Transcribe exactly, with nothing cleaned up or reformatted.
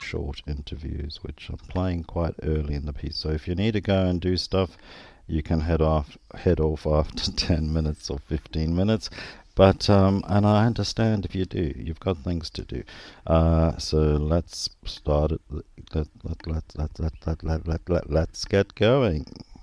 short interviews, which I'm playing quite early in the piece. So if you need to go and do stuff, you can head off head off after ten minutes or fifteen minutes. But um, and I understand if you do, you've got things to do. Uh, so let's start it. Let let let let let let let let let let's get going.